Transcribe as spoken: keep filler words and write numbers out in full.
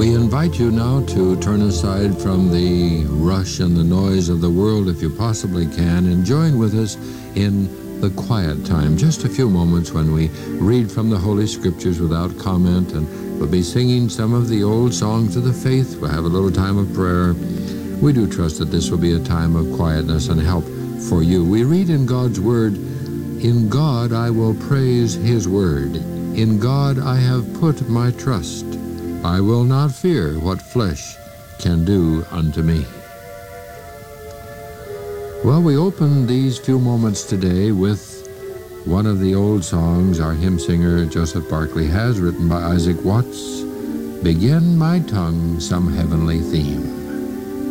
We invite you now to turn aside from the rush and the noise of the world if you possibly can, and join with us in the quiet time, just a few moments when we read from the Holy Scriptures without comment, and we'll be singing some of the old songs of the faith. We'll have a little time of prayer. We do trust that this will be a time of quietness and help for you. We read in God's Word, "In God I will praise His Word. In God I have put my trust. I will not fear what flesh can do unto me." Well, we open these few moments today with one of the old songs our hymn singer Joseph Barclay has, written by Isaac Watts, "Begin my tongue some heavenly theme."